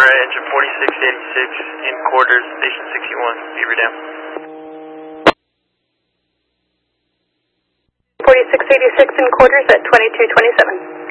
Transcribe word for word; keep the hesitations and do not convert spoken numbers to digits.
engine forty-six eighty-six in quarters, station sixty-one, Beaver Dam. forty-six eighty-six in quarters at twenty-two twenty-seven.